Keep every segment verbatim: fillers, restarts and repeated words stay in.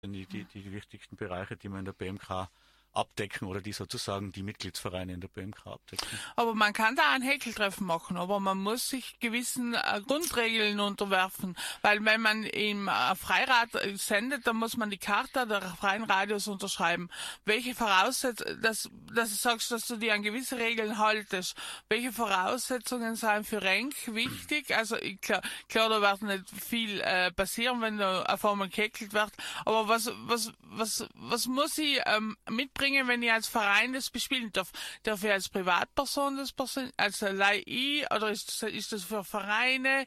die, die, die wichtigsten Bereiche, die man in der B M K abdecken oder die sozusagen die Mitgliedsvereine in der B M K abdecken. Aber man kann da ein Häkeltreffen machen, aber man muss sich gewissen äh, Grundregeln unterwerfen, weil wenn man im äh, Freirad sendet, dann muss man die Charta der freien Radios unterschreiben. Welche Voraussetzungen, dass, dass du sagst, dass du dir an gewisse Regeln haltest, welche Voraussetzungen sind für Renk wichtig? Also ich, klar, klar, da wird nicht viel äh, passieren, wenn da auf einmal gehäkelt wird, aber was, was, was, was muss ich ähm, mitbringen, wenn ich als Verein das bespielen darf? Darf ich als Privatperson das Person, als Laie, oder ist, ist das für Vereine?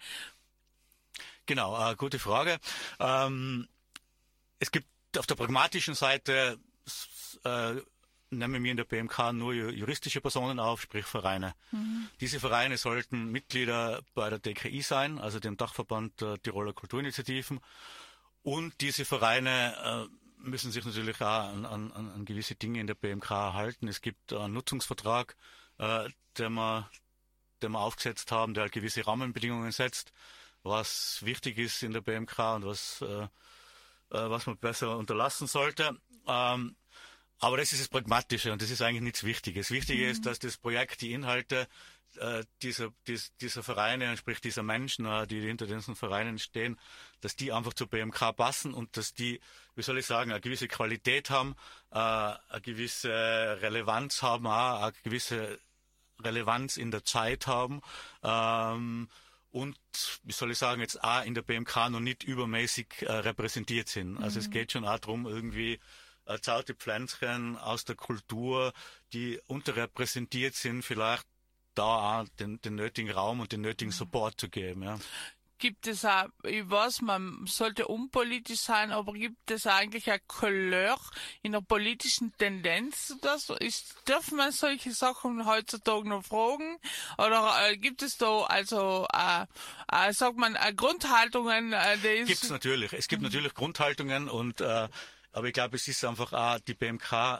Genau, äh, gute Frage. Ähm, es gibt auf der pragmatischen Seite, äh, nehmen wir in der B M K nur juristische Personen auf, sprich Vereine. Mhm. Diese Vereine sollten Mitglieder bei der D K I sein, also dem Dachverband der Tiroler Kulturinitiativen. Und diese Vereine äh, müssen sich natürlich auch an, an, an gewisse Dinge in der B M K halten. Es gibt einen Nutzungsvertrag, äh, den wir, den wir aufgesetzt haben, der halt gewisse Rahmenbedingungen setzt, was wichtig ist in der B M K und was, äh, äh, was man besser unterlassen sollte. Ähm, aber das ist das Pragmatische und das ist eigentlich nichts Wichtiges. Wichtige mhm. ist, dass das Projekt, die Inhalte äh, dieser, dies, dieser Vereine, sprich dieser Menschen, äh, die hinter diesen Vereinen stehen, dass die einfach zur B M K passen und dass die, wie soll ich sagen, eine gewisse Qualität haben, äh, eine gewisse Relevanz haben, auch eine gewisse Relevanz in der Zeit haben ähm, und, wie soll ich sagen, jetzt auch in der B M K noch nicht übermäßig äh, repräsentiert sind. Also mhm. es geht schon auch darum, irgendwie äh, zarte Pflänzchen aus der Kultur, die unterrepräsentiert sind, vielleicht da auch den, den nötigen Raum und den nötigen Support zu geben. Ja. Gibt es auch, ich weiß, man sollte unpolitisch sein, aber gibt es eigentlich ein Couleur in der politischen Tendenz? Das ist, dürfen man solche Sachen heutzutage noch fragen? Oder äh, gibt es da also, äh, äh, sagt man, äh, Grundhaltungen? Äh, Gibt es natürlich. Es gibt mhm. natürlich Grundhaltungen, und äh, aber ich glaube, es ist einfach auch, die B M K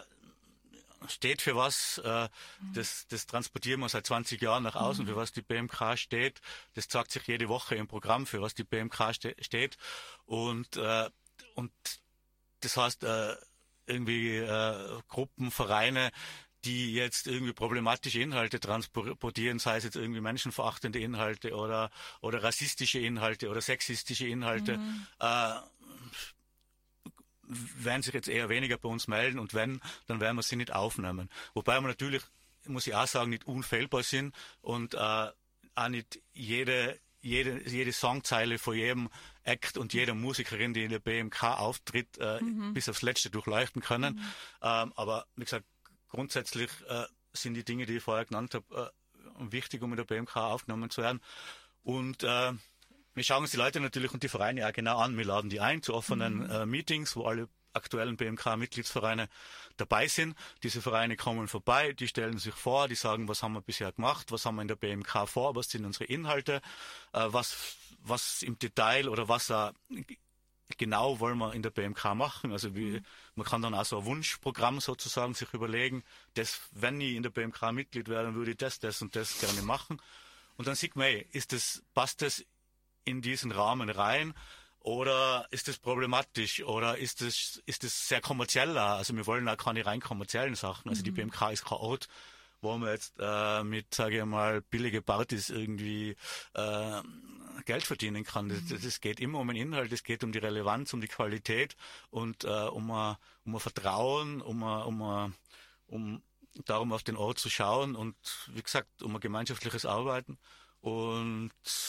steht für was, äh, das, das transportieren wir seit zwanzig Jahren nach außen, mhm. für was die B M K steht. Das zeigt sich jede Woche im Programm, für was die B M K ste- steht. Und, äh, und das heißt, äh, irgendwie äh, Gruppen, Vereine, die jetzt irgendwie problematische Inhalte transportieren, sei es jetzt irgendwie menschenverachtende Inhalte oder, oder rassistische Inhalte oder sexistische Inhalte, mhm. äh, werden sich jetzt eher weniger bei uns melden, und wenn, dann werden wir sie nicht aufnehmen. Wobei wir natürlich, muss ich auch sagen, nicht unfehlbar sind und äh, auch nicht jede, jede, jede Songzeile von jedem Act und jeder Musikerin, die in der B M K auftritt, äh, mhm. bis aufs Letzte durchleuchten können. Mhm. Ähm, aber wie gesagt, grundsätzlich äh, sind die Dinge, die ich vorher genannt habe, äh, wichtig, um in der B M K aufgenommen zu werden. Und äh, wir schauen uns die Leute natürlich und die Vereine auch genau an. Wir laden die ein zu offenen mhm. äh, Meetings, wo alle aktuellen B M K-Mitgliedsvereine dabei sind. Diese Vereine kommen vorbei, die stellen sich vor, die sagen, was haben wir bisher gemacht, was haben wir in der B M K vor, was sind unsere Inhalte, äh, was, was im Detail oder was äh, genau wollen wir in der B M K machen. Also wie, mhm. man kann dann auch so ein Wunschprogramm sozusagen sich überlegen, das, wenn ich in der B M K Mitglied wäre, dann würde ich das, das und das gerne machen. Und dann sieht man, ey, ist das, passt das in diesen Rahmen rein, oder ist das problematisch, oder ist das, ist das sehr kommerziell? Also wir wollen auch keine rein kommerziellen Sachen. Also mhm. die B M K ist kein Ort, wo man jetzt äh, mit, sage ich mal, billige Partys irgendwie äh, Geld verdienen kann. Das, das geht immer um den Inhalt, es geht um die Relevanz, um die Qualität und äh, um, ein, um ein Vertrauen, um, ein, um, ein, um darum auf den Ort zu schauen und, wie gesagt, um ein gemeinschaftliches Arbeiten. Und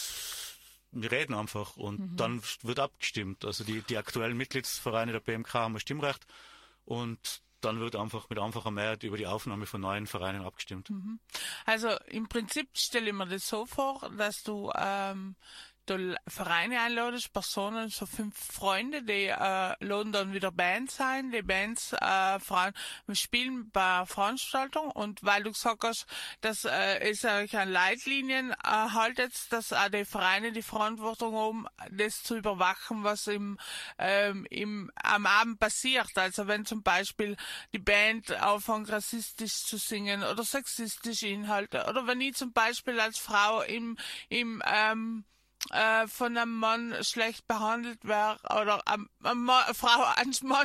wir reden einfach und mhm. dann wird abgestimmt. Also die, die aktuellen Mitgliedsvereine der B M K haben ein Stimmrecht, und dann wird einfach mit einfacher Mehrheit über die Aufnahme von neuen Vereinen abgestimmt. Mhm. Also im Prinzip stelle ich mir das so vor, dass du ähm, du Vereine einladest, Personen, so fünf Freunde, die äh, laden dann wieder Bands ein, die Bands äh, Frauen, spielen bei Veranstaltungen, und weil du gesagt hast, dass äh, es euch an Leitlinien äh, haltet, dass auch die Vereine die Verantwortung haben, das zu überwachen, was im, ähm, im am Abend passiert. Also wenn zum Beispiel die Band anfängt, rassistisch zu singen oder sexistische Inhalte, oder wenn ich zum Beispiel als Frau im im ähm, äh, von einem Mann schlecht behandelt wäre oder eine, eine Frau ans Mann